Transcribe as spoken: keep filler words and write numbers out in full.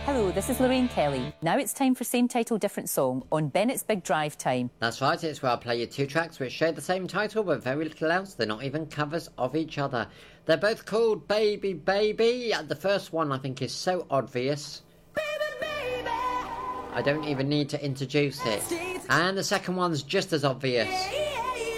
Hello, this is Lorraine Kelly. Now it's time for Same Title, Different Song on Bennett's Big Drive Time. That's right, it's where I'll play you two tracks which share the same title but very little else. They're not even covers of each other. They're both called Baby Baby. The first one I think is so obvious. Baby, baby. I don't even need to introduce it. And the second one's just as obvious.